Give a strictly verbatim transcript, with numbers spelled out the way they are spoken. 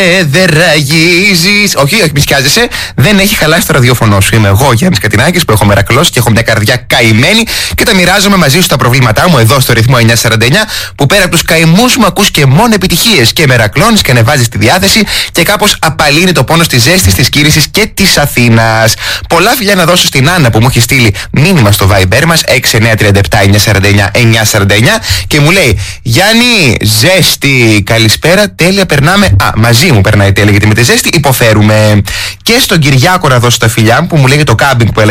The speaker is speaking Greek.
Ε, δεν ραγίζεις. Όχι, όχι, μη σκιάζεσαι. Δεν έχει χαλάσει το ραδιόφωνο σου. Είμαι εγώ, Γιάννης Κατινάκης, που έχω μερακλώσει και έχω μια καρδιά καημένη και τα μοιράζομαι μαζί σου τα προβλήματά μου εδώ στο ρυθμό εννιακόσια σαράντα εννιά, που πέρα από τους καημούς μου ακούς και μόνο επιτυχίες και μερακλώνεις και ανεβάζεις τη διάθεση και κάπως απαλύνει το πόνο στη ζέστη της Κύρισης και της Αθήνας. Πολλά φιλιά να δώσω στην Άννα που μου έχει στείλει μήνυμα στο Viber μας έξι εννιά τρία επτά εννιά σαράντα εννιά εννιά σαράντα εννιά και μου λέει: Γιάννη, ζέστη, καλησπέρα, τέλεια, περνάμε. Α, μαζί μου περνάει τέλεια, γιατί με τη ζέστη υποφέρουμε. Και στον Κυριάκο να δώσω τα φιλιά μου που μου λέγει το κάμπινγκ που έλεγε